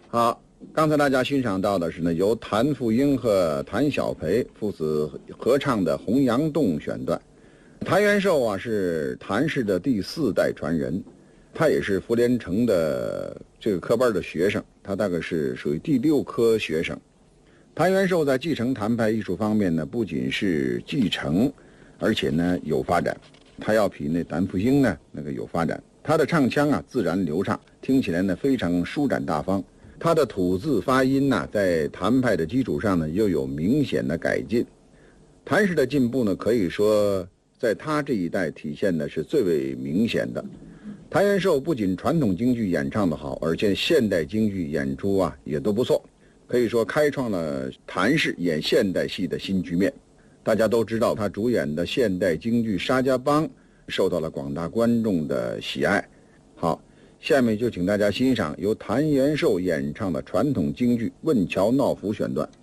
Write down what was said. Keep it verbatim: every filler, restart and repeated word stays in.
好，刚才大家欣赏到的是呢，由谭富英和谭小培父子合唱的《洪阳洞》选段。谭元寿啊是谭氏的第四代传人，他也是福连城的这个科班的学生，他大概是属于第六科学生。谭元寿在继承谭派艺术方面呢，不仅是继承，而且呢有发展。他要比那谭富英呢那个有发展。他的唱腔啊自然流畅，听起来呢非常舒展大方。他的吐字发音呢，在谭派的基础上呢又有明显的改进。谭氏的进步呢，可以说在他这一代体现的是最为明显的。谭元寿不仅传统京剧演唱的好，而且现代京剧演出啊也都不错，可以说开创了谭氏演现代戏的新局面。大家都知道，他主演的现代京剧《沙家浜》受到了广大观众的喜爱。好，下面就请大家欣赏由谭元寿演唱的传统京剧《问桥闹府》选段。